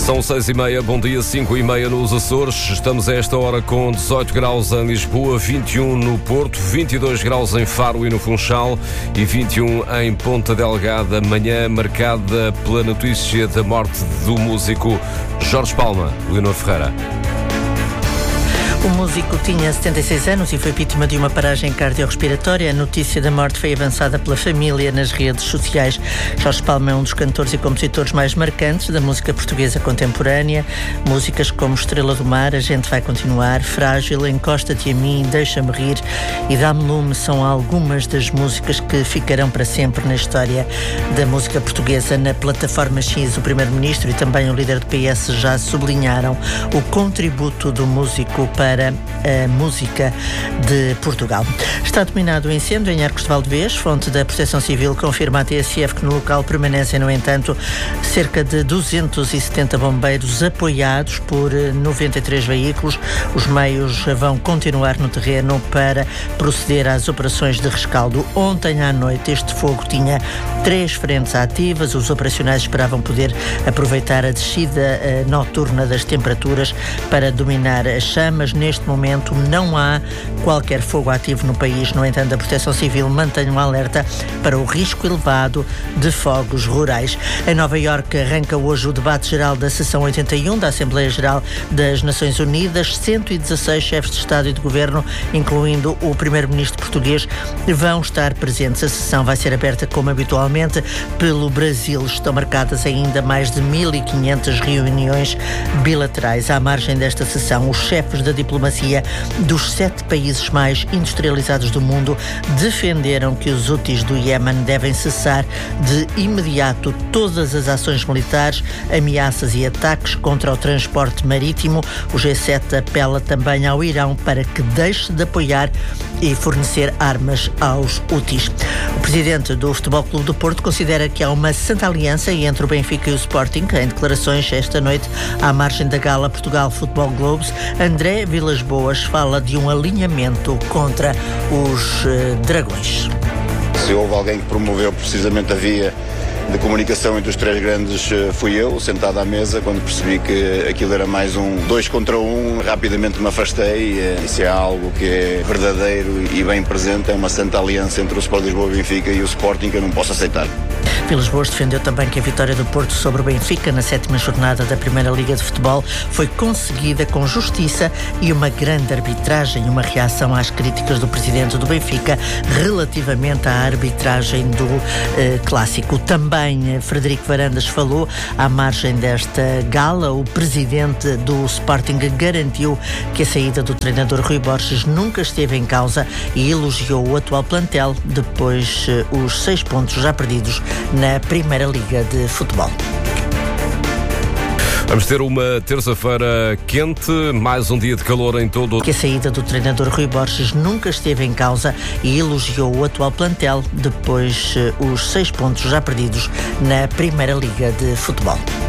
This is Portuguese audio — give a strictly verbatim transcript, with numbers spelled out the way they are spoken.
São seis e meia, bom dia, cinco e meia nos Açores. Estamos a esta hora com dezoito graus em Lisboa, vinte e um no Porto, vinte e dois graus em Faro e no Funchal e vinte e um em Ponta Delgada. Manhã marcada pela notícia da morte do músico Jorge Palma. Leonor Ferreira. O músico tinha setenta e seis anos e foi vítima de uma paragem cardiorrespiratória. A notícia da morte foi avançada pela família nas redes sociais. Jorge Palma é um dos cantores e compositores mais marcantes da música portuguesa contemporânea. Músicas como Estrela do Mar, A Gente Vai Continuar, Frágil, Encosta-te a Mim, Deixa-me Rir e Dá-me Lume são algumas das músicas que ficarão para sempre na história da música portuguesa. Na plataforma X, o Primeiro-Ministro e também o líder do P S já sublinharam o contributo do músico para para a música de Portugal. Está dominado o incêndio em Arcos de Valdevez. Fonte da Proteção Civil confirma à T S F que no local permanecem, no entanto, cerca de duzentos e setenta bombeiros apoiados por noventa e três veículos. Os meios vão continuar no terreno para proceder às operações de rescaldo. Ontem à noite este fogo tinha três frentes ativas. Os operacionais esperavam poder aproveitar a descida uh, noturna das temperaturas para dominar as chamas. Neste momento não há qualquer fogo ativo no país. No entanto, a Proteção Civil mantém um alerta para o risco elevado de fogos rurais. Em Nova Iorque arranca hoje o debate geral da sessão oitenta e um da Assembleia Geral das Nações Unidas. cento e dezasseis chefes de Estado e de Governo, incluindo o Primeiro-Ministro português, vão estar presentes. A sessão vai ser aberta, como habitualmente, pelo Brasil. Estão marcadas ainda mais de mil e quinhentas reuniões bilaterais. À margem desta sessão, os chefes da diplomacia dos sete países mais industrializados do mundo defenderam que os houthis do Iémen devem cessar de imediato todas as ações militares, ameaças e ataques contra o transporte marítimo. O G sete apela também ao Irão para que deixe de apoiar e fornecer armas aos houthis. O presidente do Futebol Clube do Porto considera que há uma santa aliança entre o Benfica e o Sporting. Em declarações esta noite, à margem da gala Portugal Football Globes, André Vilas Boas fala de um alinhamento contra os uh, Dragões. Se houve alguém que promoveu precisamente a via de comunicação entre os três grandes, fui eu, sentado à mesa. Quando percebi que aquilo era mais um dois contra um, rapidamente me afastei. Isso é algo que é verdadeiro e bem presente, é uma santa aliança entre o Sport Lisboa e Benfica e o Sporting que eu não posso aceitar. Vilas Boas defendeu também que a vitória do Porto sobre o Benfica na sétima jornada da Primeira Liga de Futebol foi conseguida com justiça e uma grande arbitragem, uma reação às críticas do presidente do Benfica relativamente à arbitragem do eh, clássico. Também eh, Frederico Varandas falou à margem desta gala. O presidente do Sporting garantiu que a saída do treinador Rui Borges nunca esteve em causa e elogiou o atual plantel depois eh, os seis pontos já perdidos na Primeira Liga de Futebol. Vamos ter uma terça-feira quente, mais um dia de calor em todo o... Que a saída do treinador Rui Borges nunca esteve em causa e elogiou o atual plantel depois os seis pontos já perdidos na Primeira Liga de Futebol.